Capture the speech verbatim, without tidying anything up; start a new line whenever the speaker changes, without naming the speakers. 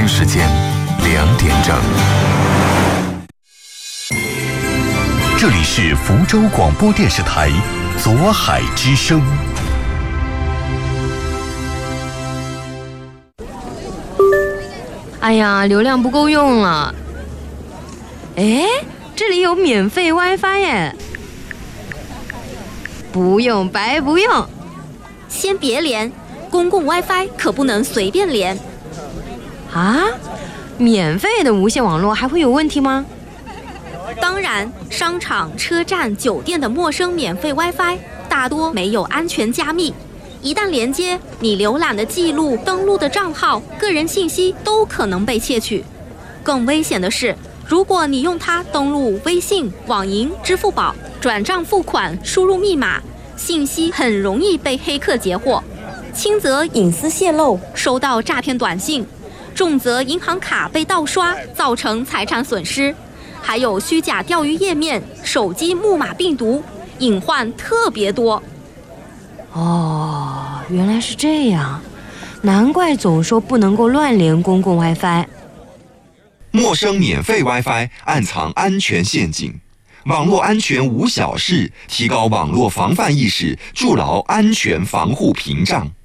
京时间两点整。这里是福州广播电视台左海之声。
哎呀，流量不够用了。哎，这里有免费 WiFi 耶！不用白不用。
先别连，公共 WiFi 可不能随便连。
啊？免费的无线网络还会有问题吗？
当然，商场、车站、酒店的陌生免费 WiFi 大多没有安全加密，一旦连接，你浏览的记录、登录的账号、个人信息都可能被窃取。更危险的是，如果你用它登录微信、网银、支付宝、转账付款、输入密码，信息很容易被黑客截获，轻则隐私泄露，收到诈骗短信，重则银行卡被盗刷，造成财产损失。还有虚假钓鱼页面、手机木马病毒，隐患特别多。
哦，原来是这样，难怪总说不能够乱连公共 WiFi。
陌生免费 WiFi 暗藏安全陷阱，网络安全无小事，提高网络防范意识，筑牢安全防护屏障。